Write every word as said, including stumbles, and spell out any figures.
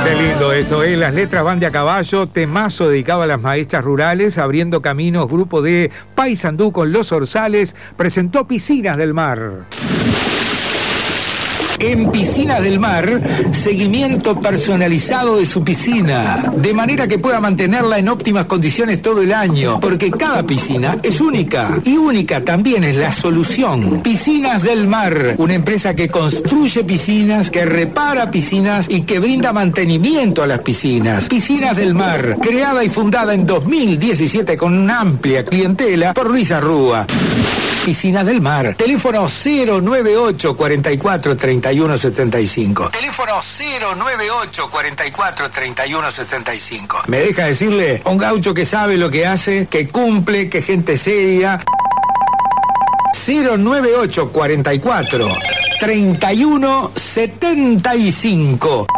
Qué lindo esto, ¿eh? Las letras van de a caballo, temazo dedicado a las maestras rurales, abriendo caminos, grupo de Paysandú con Los Orzales, presentó Piscinas del Mar. En Piscinas del Mar, seguimiento personalizado de su piscina, de manera que pueda mantenerla en óptimas condiciones todo el año, porque cada piscina es única, y única también es la solución. Piscinas del Mar, una empresa que construye piscinas, que repara piscinas y que brinda mantenimiento a las piscinas. Piscinas del Mar, creada y fundada en dos mil diecisiete con una amplia clientela por Luis Arrúa. Piscinas del Mar. Teléfono cero nueve ocho cuarenta y cuatro treinta y uno setenta y cinco. Teléfono cero nueve ocho cuarenta y cuatro treinta y uno setenta y cinco. Me deja decirle, un gaucho que sabe lo que hace, que cumple, que gente seria. cero nueve ocho cuarenta y cuatro treinta y uno setenta y cinco.